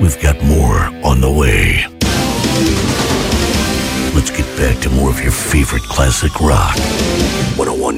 we've got more on the way. Let's get back to more of your favorite classic rock. 101